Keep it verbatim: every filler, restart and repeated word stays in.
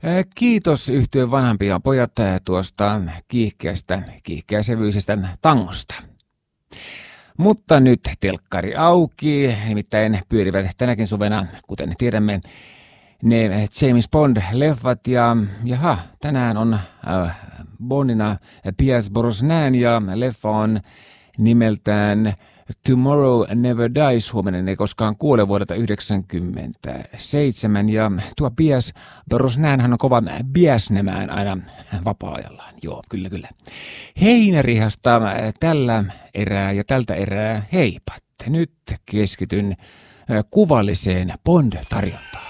Kiitos yhtyeen vanhempia pojat tuosta kiihkeästä, kiihkeäsävyisestä tangosta. Mutta nyt telkkari auki, nimittäin pyörivät tänäkin suvena, kuten tiedämme, ne James Bond-leffat ja jaha, tänään on äh, Bondina Pierce Brosnan ja leffa on nimeltään Tomorrow Never Dies, huomenna ei koskaan kuole, vuodelta yhdeksänkymmentäseitsemän, ja tuo Pierce Brosnan, hän on kova biasnemään aina vapaa-ajallaan, joo, kyllä kyllä. Heinärihasta tällä erää ja tältä erää heipat. Nyt keskityn kuvalliseen Bond-tarjontaan.